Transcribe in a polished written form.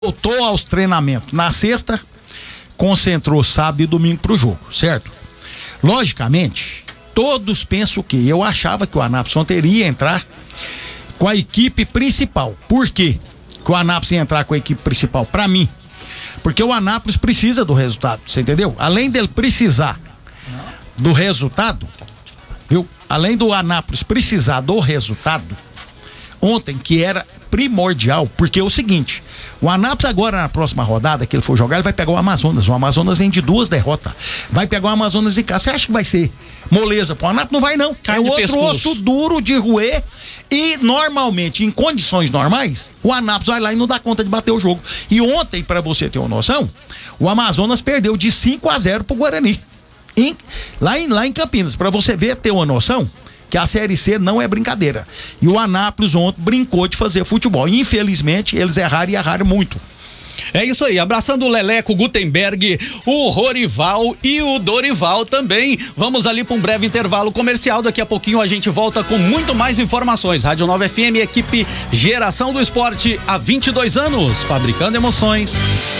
Voltou aos treinamentos na sexta, concentrou sábado e domingo pro jogo, certo? Logicamente, todos pensam o quê? Eu achava que o Anápolis Ontem iria entrar com a equipe principal. Por quê que o Anápolis ia entrar com a equipe principal? Pra mim, porque o Anápolis precisa do resultado, você entendeu? Além dele precisar do resultado, viu? Além do Anápolis precisar do resultado, ontem, que era primordial, porque é o seguinte, o Anápolis agora na próxima rodada que ele for jogar, ele vai pegar o Amazonas vem de 2 derrotas, vai pegar o Amazonas em casa. Você acha que vai ser moleza pro Anápolis? Não vai não, é outro osso duro de roer, e normalmente, em condições normais, o Anápolis vai lá e não dá conta de bater o jogo. E ontem, pra você ter uma noção, o Amazonas perdeu de 5-0 pro Guarani, lá em Campinas, pra você ver, ter uma noção que a Série C não é brincadeira. E o Anápolis ontem brincou de fazer futebol. Infelizmente, eles erraram e erraram muito. É isso aí, abraçando o Leleco, o Gutenberg, o Rorival e o Dorival também. Vamos ali para um breve intervalo comercial, daqui a pouquinho a gente volta com muito mais informações. Rádio Nova FM, equipe Geração do Esporte há 22 anos, fabricando emoções.